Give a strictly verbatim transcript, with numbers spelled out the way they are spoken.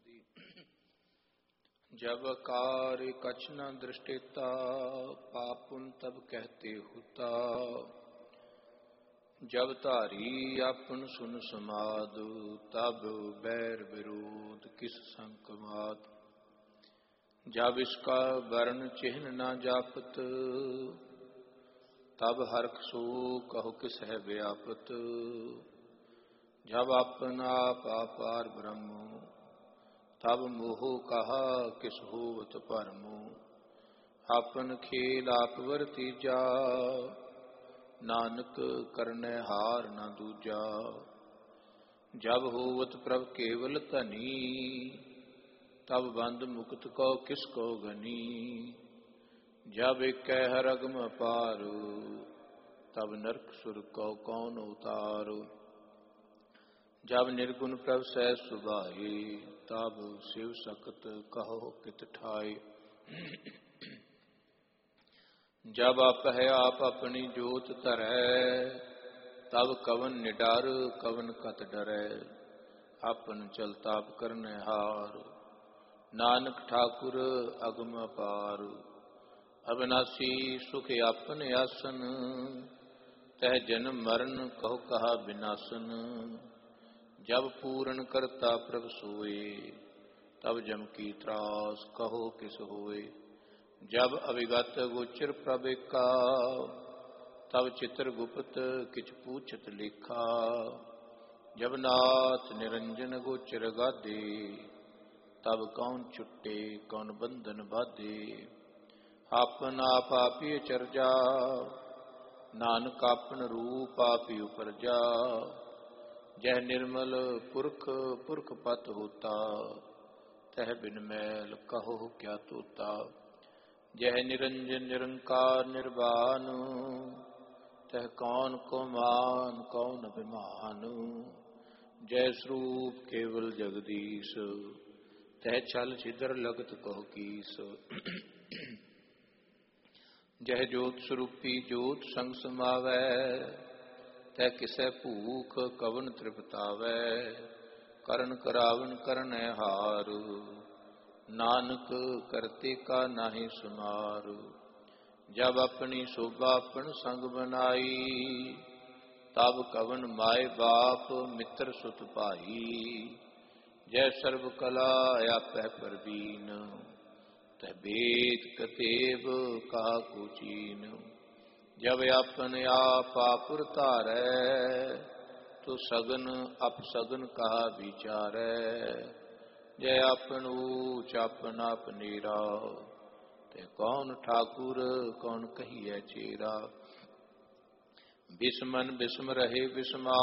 जब कार कछ न दृष्टिता पापुन तब कहते होता। जब धारी आपन सुन समाद तब बैर विरोध किस संकमाद। जब इसका वर्ण चिन्ह न जापत तब हरख सो कहो किस है व्यापत। जब आपन आप अपार ब्रह्म तब मोह कहा किस होवत परमो। आपन खेल आप वर्तीजा नानक करने हार न दूजा। जब होवत प्रभ केवल धनी तब बंद मुक्त को किसको गनी। जब एक हर अगम अपार तब नरक सुर को कौन उतार। जब निर्गुण प्रभ सह सुभाए तब शिव सकत कहो कित ठाए। जब आप है आप अपनी जोत धरै तब कवन निडर कवन कत डरै। अपन चलताप करने हार नानक ठाकुर अगम अपार। अविनाशी सुख आपन आसन तह जन्म मरण कहो कहा विनाशन। जब पूर्ण करता प्रभ सोए तब जम की त्रास कहो किस होए। जब अविगत गोचर प्रभ एका तब चित्र गुप्त किछ पूछत लेखा। जब नाथ निरंजन गोचर गादे तब कौन छुट्टे कौन बंधन बाधे। आपन आप आपी चरजा नानक आपन रूप आपी उपरजा। जह निर्मल पुरख पुरख पत होता तह बिन मैल कहो क्या तोता। जह निरंजन निरंकार निर्वाण तह कौन को मान कौन अभिमान। जय स्वरूप केवल जगदीश तह छल छिदर लगत कहो कीस। जह जोत स्वरूपी जोत संग समावै तह किसै भूख कवन तृप्तावै। करन करावन करनै हार नानक करते का नाहि सुमार। जब अपनी शोभा अपन संग बनाई तब कवन माय बाप मित्र सुत भाई। जय सर्व कला आपै परवीन तह वेद कतेब कहा को चीन। जब आपन आप आपुर धारै तो सगन अपसगन कहा विचारै। जय आपन ऊच आपन आप नीरा ते कौन ठाकुर कौन कहिए चेरा। बिस्मन बिस्म रहे बिस्मा